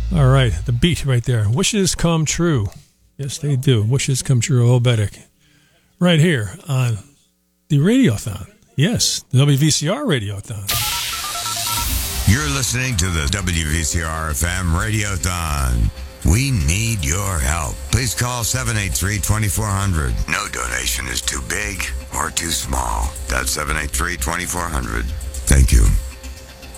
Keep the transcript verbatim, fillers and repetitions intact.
All right, the beat right there. Wishes come true. Yes, they do. Wishes come true. Obetic. Right here on the Radiothon. Yes, the W V C R Radiothon. You're listening to the W V C R F M Radiothon. We need your help. Please call seven eight three, two four zero zero. No donation is too big or too small. That's seven eight three, two four zero zero. Thank you.